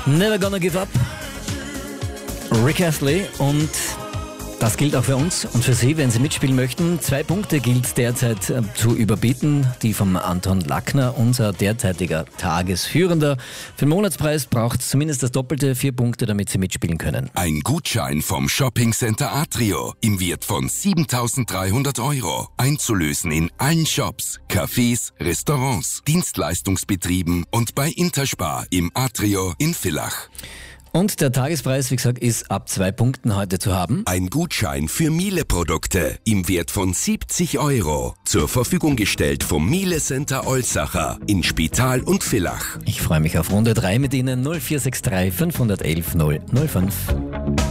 Never Gonna Give Up. Rick Astley, und das gilt auch für uns und für Sie, wenn Sie mitspielen möchten. 2 Punkte gilt derzeit zu überbieten, die vom Anton Lackner, unser derzeitiger Tagesführender. Für den Monatspreis braucht es zumindest das Doppelte, 4 Punkte, damit Sie mitspielen können. Ein Gutschein vom Shoppingcenter Atrio im Wert von 7.300 €. Einzulösen in allen Shops, Cafés, Restaurants, Dienstleistungsbetrieben und bei Interspar im Atrio in Villach. Und der Tagespreis, wie gesagt, ist ab 2 Punkten heute zu haben. Ein Gutschein für Miele-Produkte im Wert von 70 €. Zur Verfügung gestellt vom Miele Center Olsacher in Spital und Villach. Ich freue mich auf Runde 3 mit Ihnen. 0463 511 005.